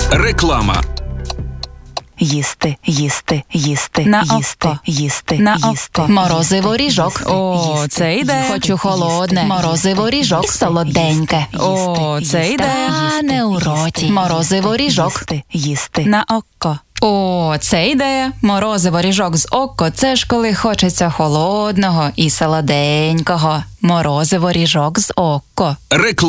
Реклама. Їсти, їсти, їсти, На їсти, око. їсти, На їсти. око. Морозиво ріжок. О, це йде. Хочу холодне. Морозиво ріжок. Солоденьке. О, це йде. Та не у роті. Морозиво ріжок. Їсти, їсти. На око. О, це ідея. Морозиво ріжок з око – це ж коли хочеться холодного і солоденького. Морозиво ріжок з око. Реклама.